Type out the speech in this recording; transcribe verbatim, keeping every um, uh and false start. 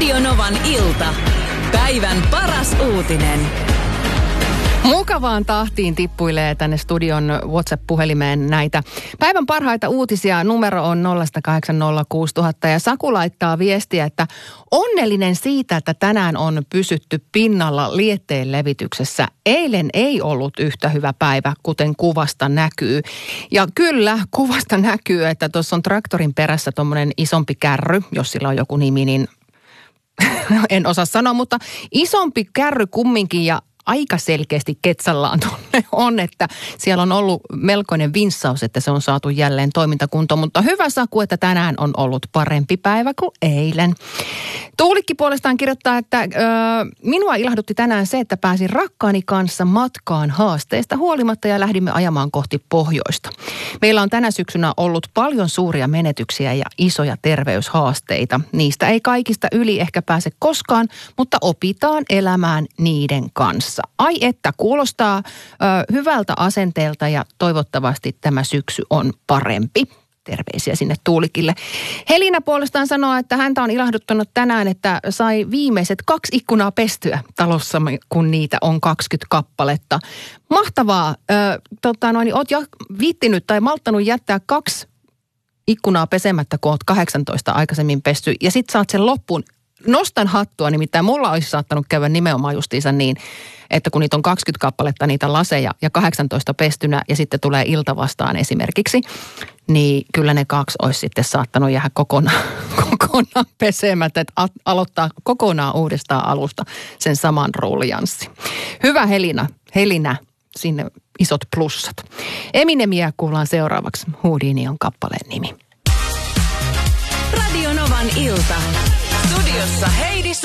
Radio Novan ilta. Päivän paras uutinen. Mukavaan tahtiin tippuilee tänne studion WhatsApp-puhelimeen näitä päivän parhaita uutisia. Numero on nolla kahdeksan nolla kuusi nolla nolla nolla ja Saku laittaa viestiä, että onnellinen siitä, että tänään on pysytty pinnalla lietteen levityksessä. Eilen ei ollut yhtä hyvä päivä, kuten kuvasta näkyy. Ja kyllä, kuvasta näkyy, että tuossa on traktorin perässä tuommoinen isompi kärry, jos sillä on joku nimi, niin en osaa sanoa, mutta isompi kärry kumminkin ja aika selkeästi ketsallaan tuonne on, että siellä on ollut melkoinen vinssaus, että se on saatu jälleen toimintakuntoon. Mutta hyvä Saku, että tänään on ollut parempi päivä kuin eilen. Tuulikki puolestaan kirjoittaa, että ö, minua ilahdutti tänään se, että pääsin rakkaani kanssa matkaan haasteista huolimatta ja lähdimme ajamaan kohti pohjoista. Meillä on tänä syksynä ollut paljon suuria menetyksiä ja isoja terveyshaasteita. Niistä ei kaikista yli ehkä pääse koskaan, mutta opitaan elämään niiden kanssa. Ai että, kuulostaa ö, hyvältä asenteelta ja toivottavasti tämä syksy on parempi. Terveisiä sinne Tuulikille. Helina puolestaan sanoo, että häntä on ilahduttanut tänään, että sai viimeiset kaksi ikkunaa pestyä talossa, kun niitä on kaksikymmentä kappaletta. Mahtavaa. Ö, tota noin, oot jo viittinyt tai malttanut jättää kaksi ikkunaa pesemättä, kun oot kahdeksantoista aikaisemmin pesty. Ja sit saat sen loppuun. Nostan hattua, nimittäin mulla olisi saattanut käydä nimenomaan justiinsa niin, että kun niitä on kaksikymmentä kappaletta niitä laseja ja kahdeksantoista pestynä ja sitten tulee ilta vastaan esimerkiksi, niin kyllä ne kaksi olisi sitten saattanut jäädä kokonaan, kokonaan pesemättä, että a- aloittaa kokonaan uudestaan alusta sen saman ruljanssi. Hyvä Helina, Helinä, sinne isot plussat. Eminemiä kuullaan seuraavaksi. Houdini on kappaleen nimi. Radio Novan ilta. Studiossa